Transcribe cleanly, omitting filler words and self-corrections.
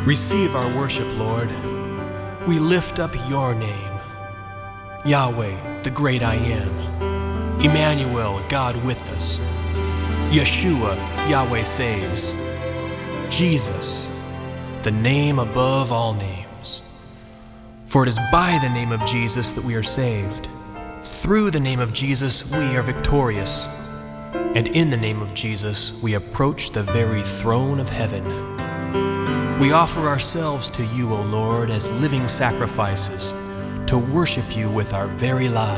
Receive our worship, Lord. We lift up your name. Yahweh, the great I am. Emmanuel, God with us. Yeshua, Yahweh saves. Jesus, the name above all names. For it is by the name of Jesus that we are saved. Through the name of Jesus we are victorious. And in the name of Jesus we approach the very throne of heaven. We offer ourselves to you, O Lord, as living sacrifices, to worship you with our very lives.